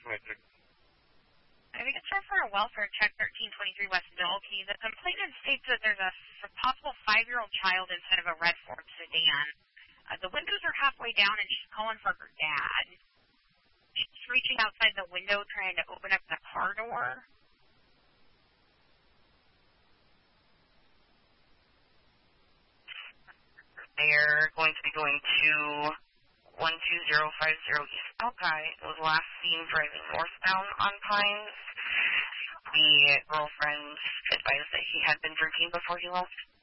I think it's time for a welfare check, 1323 West Milwaukee. The complainant states that there's a possible 5-year-old child inside of a red Ford sedan. The windows are halfway down, and she's calling for her dad. She's reaching outside the window, trying to open up the car door. They're going to be going to 12050 East Alki. It was last seen driving northbound on Pines. The girlfriend advised that he had been drinking before he left.